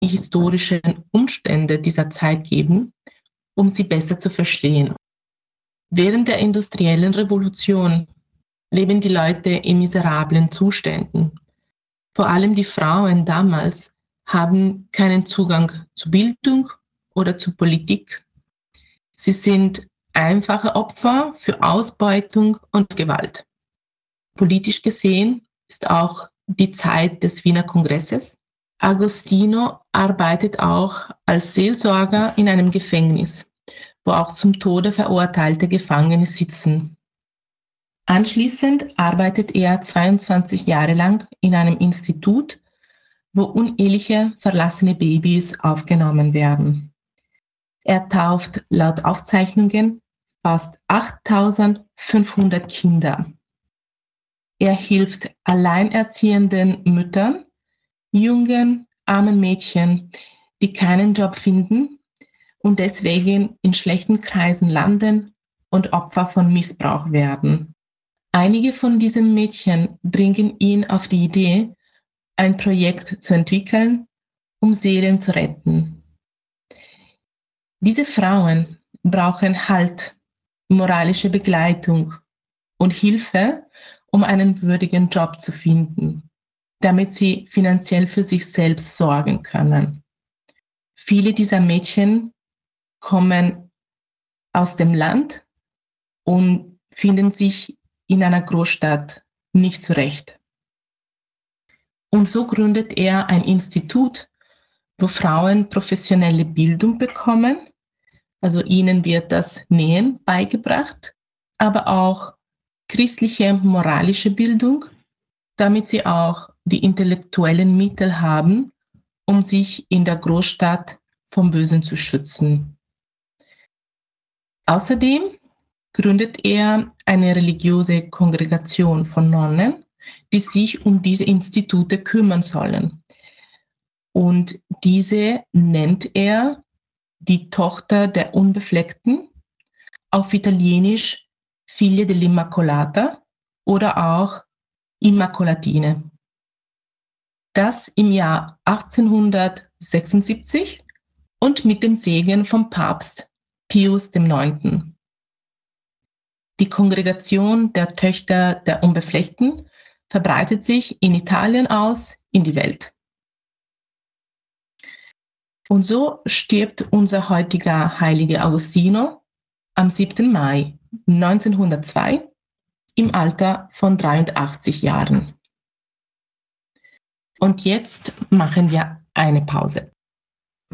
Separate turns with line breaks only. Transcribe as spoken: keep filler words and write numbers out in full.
die historischen Umstände dieser Zeit geben, um sie besser zu verstehen. Während der industriellen Revolution leben die Leute in miserablen Zuständen. Vor allem die Frauen damals haben keinen Zugang zu Bildung oder zu Politik. Sie sind einfache Opfer für Ausbeutung und Gewalt. Politisch gesehen ist auch die Zeit des Wiener Kongresses. Agostino arbeitet auch als Seelsorger in einem Gefängnis, wo auch zum Tode verurteilte Gefangene sitzen. Anschließend arbeitet er zweiundzwanzig Jahre lang in einem Institut, wo uneheliche, verlassene Babys aufgenommen werden. Er tauft laut Aufzeichnungen fast achttausendfünfhundert Kinder. Er hilft alleinerziehenden Müttern, jungen, armen Mädchen, die keinen Job finden und deswegen in schlechten Kreisen landen und Opfer von Missbrauch werden. Einige von diesen Mädchen bringen ihn auf die Idee, ein Projekt zu entwickeln, um Seelen zu retten. Diese Frauen brauchen Halt, moralische Begleitung und Hilfe, um einen würdigen Job zu finden, damit sie finanziell für sich selbst sorgen können. Viele dieser Mädchen kommen aus dem Land und finden sich in einer Großstadt nicht zurecht. Und so gründet er ein Institut, wo Frauen professionelle Bildung bekommen. Also ihnen wird das Nähen beigebracht, aber auch christliche, moralische Bildung, damit sie auch die intellektuellen Mittel haben, um sich in der Großstadt vom Bösen zu schützen. Außerdem gründet er eine religiöse Kongregation von Nonnen, die sich um diese Institute kümmern sollen. Und diese nennt er die Tochter der Unbefleckten, auf Italienisch Figlie dell'Immacolata oder auch Immacolatine. Das im Jahr achtzehnhundertsechsundsiebzig und mit dem Segen vom Papst Pius der Neunte. Die Kongregation der Töchter der Unbefleckten verbreitet sich in Italien aus in die Welt. Und so stirbt unser heutiger Heiliger Agostino am siebten Mai neunzehnhundertzwei im Alter von dreiundachtzig Jahren. Und jetzt machen wir eine Pause.